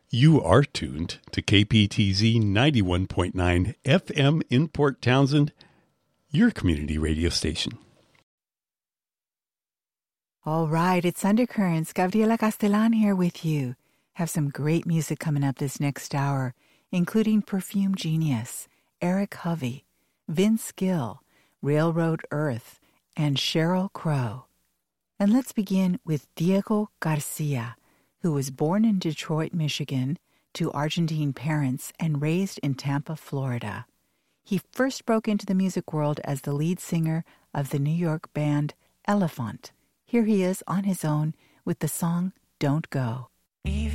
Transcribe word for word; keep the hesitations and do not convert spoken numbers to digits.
You are tuned to K P T Z ninety-one point nine F M in Port Townsend, your community radio station. All right, it's Undercurrents. Gabriela Castellan here with you. Have some great music coming up this next hour, including Perfume Genius, Eric Hovey, Vince Gill, Railroad Earth, and Sheryl Crow. And let's begin with Diego Garcia, who was born in Detroit, Michigan, to Argentine parents and raised in Tampa, Florida. He first broke into the music world as the lead singer of the New York band Elephant. Here he is on his own with the song Don't Go. Even